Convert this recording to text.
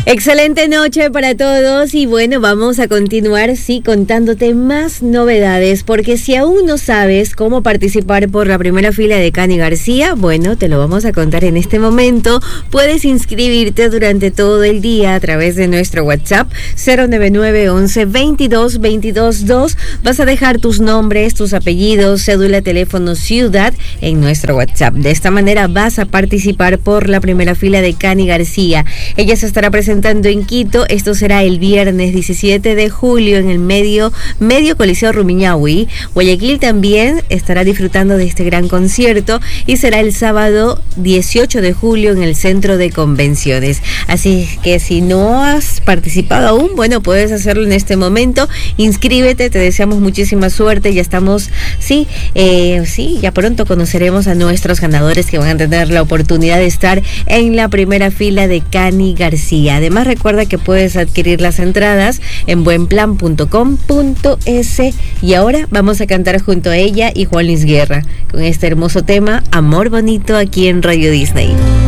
Excelente noche para todos y bueno, vamos a continuar, contándote más novedades, porque si aún no sabes cómo participar por la primera fila de Cani García, bueno, te lo vamos a contar en este momento. Puedes inscribirte durante todo el día a través de nuestro WhatsApp 099 11 22 22 2. Vas a dejar tus nombres, tus apellidos, cédula, teléfono, ciudad en nuestro WhatsApp. De esta manera vas a participar por la primera fila de Cani García. Ella se estará presentando en Quito. Esto será el viernes 17 de julio en el medio Coliseo Rumiñahui. Guayaquil también estará disfrutando de este gran concierto y será el sábado 18 de julio en el Centro de Convenciones. Así que si no has participado aún, bueno, puedes hacerlo en este momento. Inscríbete, te deseamos muchísima suerte. Ya estamos, ya pronto conoceremos a nuestros ganadores que van a tener la oportunidad de estar en la primera fila de Cani García. Además, recuerda que puedes adquirir las entradas en buenplan.com.es. Y ahora vamos a cantar junto a ella y Juan Luis Guerra con este hermoso tema, Amor Bonito, aquí en Radio Disney.